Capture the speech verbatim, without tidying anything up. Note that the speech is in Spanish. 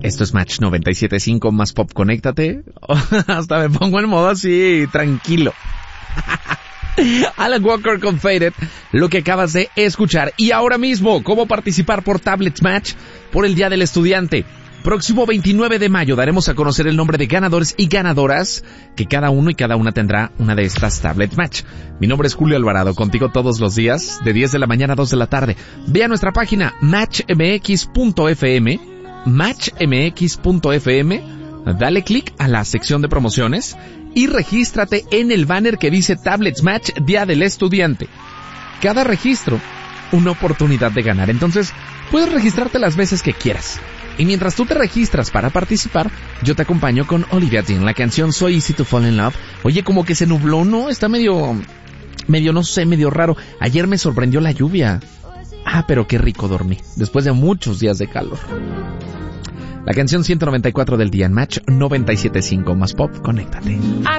Esto es Match noventa y siete punto cinco más Pop, conéctate. Hasta me pongo en modo así, tranquilo. Alan Walker con Faded, lo que acabas de escuchar. Y ahora mismo, ¿cómo participar por Tablets Match por el Día del Estudiante? Próximo veintinueve de mayo daremos a conocer el nombre de ganadores y ganadoras, que cada uno y cada una tendrá una de estas Tablets Match. Mi nombre es Julio Alvarado, contigo todos los días, de diez de la mañana a dos de la tarde. Ve a nuestra página match m x punto f m, match m x punto f m, dale clic a la sección de promociones y regístrate en el banner que dice Tablets Match Día del Estudiante. Cada registro, una oportunidad de ganar. Entonces, puedes registrarte las veces que quieras. Y mientras tú te registras para participar, yo te acompaño con Olivia Dean, la canción So Easy to Fall in Love. Oye, como que se nubló, ¿no? Está medio, medio, no sé, medio raro. Ayer me sorprendió la lluvia. Ah, pero qué rico dormí, después de muchos días de calor. La canción ciento noventa y cuatro del día en Match noventa y siete punto cinco más Pop, conéctate.